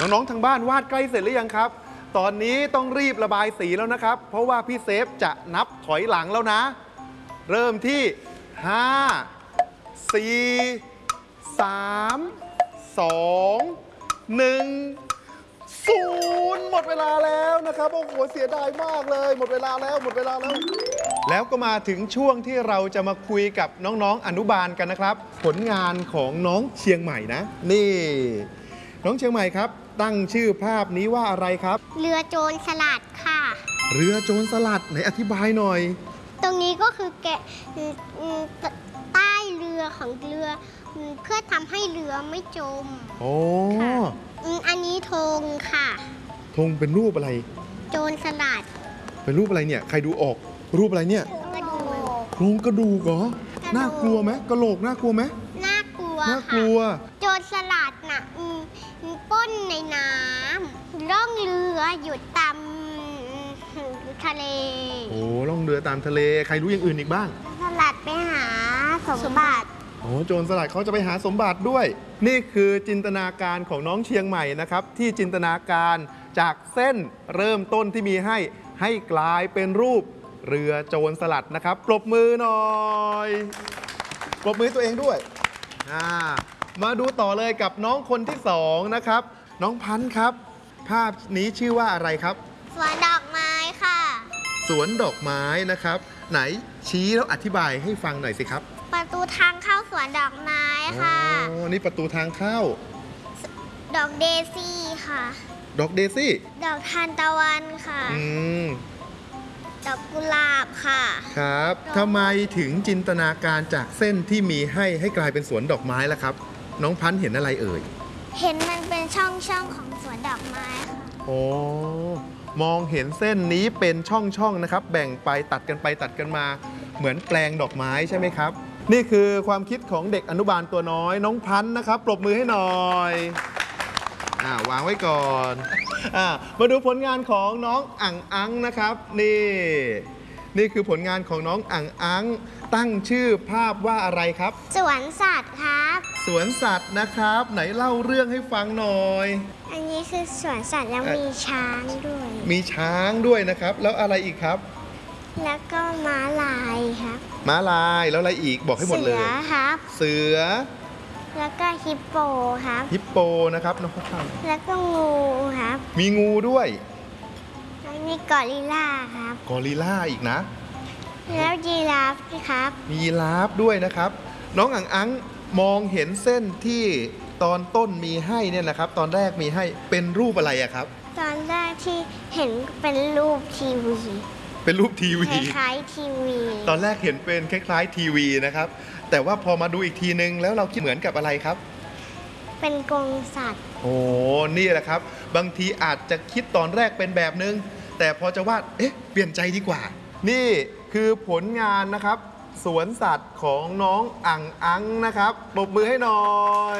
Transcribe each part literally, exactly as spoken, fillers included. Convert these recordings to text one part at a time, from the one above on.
น้องๆทางบ้านวาดใกล้เสร็จหรือยังครับตอนนี้ต้องรีบระบายสีแล้วนะครับเพราะว่าพี่เซฟจะนับถอยหลังแล้วนะเริ่มที่ห้า สี่ สาม สอง หนึ่ง ศูนย์หมดเวลาแล้วนะครับโอ้โหเสียดายมากเลยหมดเวลาแล้วหมดเวลาแล้วแล้วก็มาถึงช่วงที่เราจะมาคุยกับน้องๆอนุบาลกันนะครับผลงานของน้องเชียงใหม่นะนี่น้องเชียงใหม่ครับตั้งชื่อภาพนี้ว่าอะไรครับเรือโจรสลัดค่ะเรือโจรสลัดไหนอธิบายหน่อยตรงนี้ก็คือแกะใต้เรือของเรือเพื่อทำให้เรือไม่จมโอ้อันนี้ธงค่ะธงเป็นรูปอะไรโจรสลัดเป็นรูปอะไรเนี่ยใครดูออกรูปอะไรเนี่ยกระดูกโครงกระดูกเหรอน่ากลัวไหมกระโหลกน่ากลัวไหมน่ากลัวน่ากลัวโจรสลัดน่ะปล้นในน้ำล่องเรืออยู่ตามทะเลโอ้ล่องเรือตามทะเลใครรู้อย่างอื่นอีกบ้างสลัดไปหาสมบัติโอ้โจรสลัดเขาจะไปหาสมบัติด้วยนี่คือจินตนาการของน้องเชียงใหม่นะครับที่จินตนาการจากเส้นเริ่มต้นที่มีให้ให้กลายเป็นรูปเรือโจรสลัดนะครับปรบมือหน่อยปรบมือตัวเองด้วยมาดูต่อเลยกับน้องคนที่สองนะครับน้องพันธ์ครับภาพนี้ชื่อว่าอะไรครับสวนดอกไม้ค่ะสวนดอกไม้นะครับไหนชี้แล้วอธิบายให้ฟังหน่อยสิครับประตูทางเข้าสวนดอกไม้ค่ะอ๋อนี่ประตูทางเข้าดอกเดซี่ค่ะดอกเดซี่ดอกทานตะวันค่ะอืมดอกกุหลาบค่ะครับทำไมถึงจินตนาการจากเส้นที่มีให้ให้กลายเป็นสวนดอกไม้ล่ะครับน้องพันธ์เห็นอะไรเอ่ยเห็นมันเป็นช่องช่องของสวนดอกไม้ค่ะโอ้มองเห็นเส้นนี้เป็นช่องช่องนะครับแบ่งไปตัดกันไปตัดกันมาเหมือนแปลงดอกไม้ใช่ไหมครับนี่คือความคิดของเด็กอนุบาลตัวน้อยน้องพันธ์นะครับปรบมือให้หน่อยอ่าวางไว้ก่อนอ่ามาดูผลงานของน้องอั่งอังนะครับนี่นี่คือผลงานของน้องอั่งอังตั้งชื่อภาพว่าอะไรครับสวนสัตว์ครับสวนสัตว์นะครับไหนเล่าเรื่องให้ฟังหน่อยอันนี้คือสวนสัตว์แล้วมีช้างด้วยมีช้างด้วยนะครับแล้วอะไรอีกครับแล้วก็ม้าลายครับม้าลายแล้วอะไรอีกบอกให้หมดเลยเสือครับเสือแล้วก็ฮิปโปครับฮิปโปนะครับน้องพัฒน์แล้วก็งูครับมีงูด้วยแล้วมีกอริลลาครับกอริลลาอีกนะแล้วยีราฟครับมียีราฟด้วยนะครับน้องอั่งอังมองเห็นเส้นที่ตอนต้นมีให้เนี่ยนะครับตอนแรกมีให้เป็นรูปอะไรอะครับตอนแรกที่เห็นเป็นรูปทีวีเป็นรูปทีวีคล้ายๆทีวีตอนแรกเห็นเป็นคล้ายๆทีวีนะครับแต่ว่าพอมาดูอีกทีนึงแล้วเราคิดเหมือนกับอะไรครับเป็นกรงสัตว์โอ้นี่แหละครับบางทีอาจจะคิดตอนแรกเป็นแบบนึงแต่พอจะวาดเอ๊ะเปลี่ยนใจดีกว่านี่คือผลงานนะครับสวนสัตว์ของน้องอั่งอังนะครับปรบมือให้หน่อย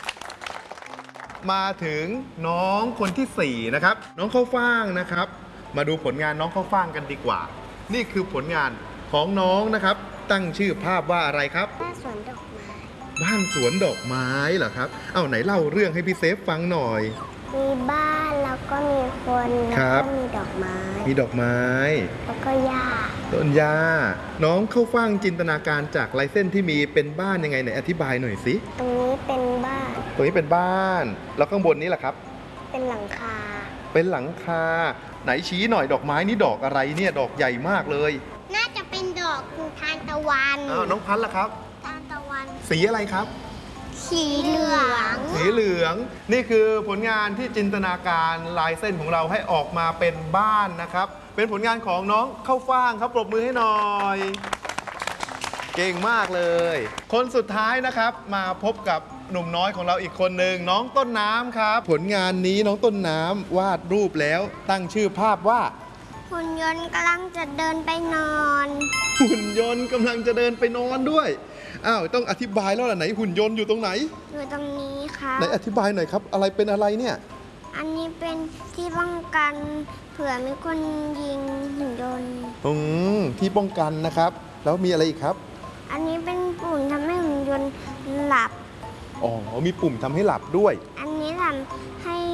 มาถึงน้องคนที่สี่นะครับน้องข้าวฟ่างนะครับมาดูผลงานน้องข้าวฟ่างกันดีกว่านี่คือผลงานของน้องนะครับตั้งชื่อภาพว่าอะไรครับบ้านสวนดอกไม้บ้านสวนดอกไม้เหรอครับเอ้าไหนเล่าเรื่องให้พี่เซฟฟังหน่อยมีบ้านแล้วก็มีคนแล้วก็มีดอกไม้มีดอกไม้แล้วก็หญ้าต้นหญ้าน้องเข้าฟังจินตนาการจากลายเส้นที่มีเป็นบ้านยังไงไหนอธิบายหน่อยสิตรงนี้เป็นบ้านตรงนี้เป็นบ้านแล้วข้างบนนี้แหละครับเป็นหลังคาเป็นหลังคาไหนชี้หน่อยดอกไม้นี่ดอกอะไรเนี่ยดอกใหญ่มากเลยน่าจะเป็นดอกทานตะวันอ้าวน้องพันธ์ล่ะครับทานตะวันสีอะไรครับสีเหลืองสีเหลืองนี่คือผลงานที่จินตนาการลายเส้นของเราให้ออกมาเป็นบ้านนะครับเป็นผลงานของน้องข้าวฟ่างครับปรบมือให้หน่อยเก่งมากเลยคนสุดท้ายนะครับมาพบกับหนุ่มน้อยของเราอีกคนหนึ่งน้องต้นน้ำครับผลงานนี้น้องต้นน้ำวาดรูปแล้วตั้งชื่อภาพว่าหุ่นยนต์กำลังจะเดินไปนอนหุ่นยนต์กำลังจะเดินไปนอนด้วยอ้าวต้องอธิบายแล้วล่ะไหนหุ่นยนต์อยู่ตรงไหนอยู่ตรงนี้ค่ะไหนอธิบายหน่อยครับอะไรเป็นอะไรเนี่ยอันนี้เป็นที่ป้องกันเผื่อมีคนยิงหุ่นยนต์อืมที่ป้องกันนะครับแล้วมีอะไรอีกครับอันนี้เป็นปุ่มทำให้หุ่นยนต์หลับอ๋อมีปุ่มทำให้หลับด้วยอันนี้ทำให้หุ่นย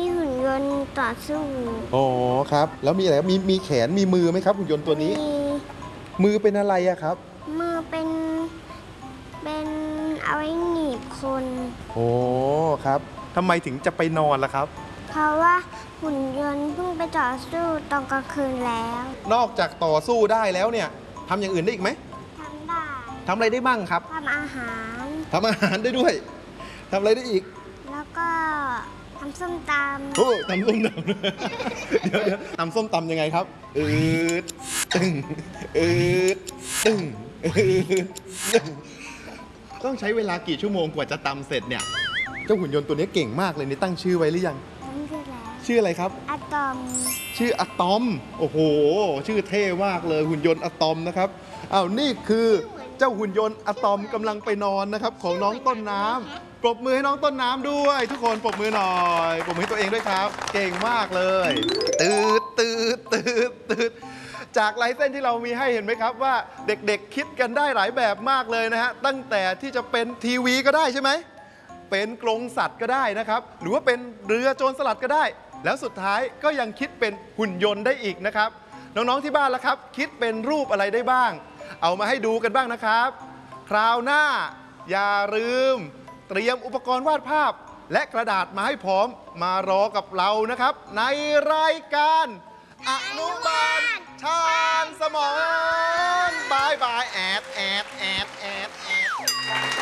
ยนต์ต่อสู้อ๋อครับแล้วมีอะไรครับมีมีแขนมีมือไหมครับหุ่นยนต์ตัวนี้มีมือเป็นอะไรอะครับมือเป็นเป็นเอาไว้หนีบคนโอ้ครับทำไมถึงจะไปนอนล่ะครับเพราะว่าหุ่นยนต์เพิ่งไปต่อสู้ตอนกลางคืนแล้วนอกจากต่อสู้ได้แล้วเนี่ยทำอย่างอื่นได้อีกไหมทำได้ทำอะไรได้มั่งครับทำอาหารทำอาหารได้ด้วยทำอะไรได้อีกแล้วก็ทำส้มตำโอ้ตำส้มตำ เดี๋ยวเดี๋ยวตำส้มตำยังไงครับอืดตึงอืดตึงอืดตึงต้องใช้เวลากี่ชั่วโมงกว่าจะตำเสร็จเนี่ยเจ้าหุ่นยนต์ตัวนี้เก่งมากเลยนี่ตั้งชื่อไว้หรือยังทำได้แล้วชื่ออะไรครับอะตอมชื่ออะตอมโอ้โห ชื่อเท่มากเลยหุ่นยนต์อะตอมนะครับอ้าวนี่คือเจ้าหุ่นยนต์อะตอมกำลังไปนอนนะครับของน้องต้นน้ำปรบมือให้น้องต้นน้ำด้วย ทุกคนปรบมือหน่อยปรบมือให้ตัวเองด้วยครับ เก่งมากเลยตืดตืดตืดตืดจากลายเส้นที่เรามีให้เห็นไหมครับว่าเด็กๆคิดกันได้หลายแบบมากเลยนะฮะตั้งแต่ที่จะเป็นทีวีก็ได้ใช่ไหมเป็นกรงสัตว์ก็ได้นะครับหรือว่าเป็นเรือโจรสลัดก็ได้ แล้วสุดท้ายก็ยังคิดเป็นหุ่นยนต์ได้อีกนะครับน้องๆที่บ้านล่ะครับ คิดเป็นรูปอะไรได้บ้าง เอามาให้ดูกันบ้างนะครับ คราวหน้า อย่าลืม เตรียมอุปกรณ์วาดภาพ และกระดาษมาให้พร้อมมารอกับเรานะครับ ในรายการอนุบาลชาญสมองบายบายแอดแอดแอดแอดแอด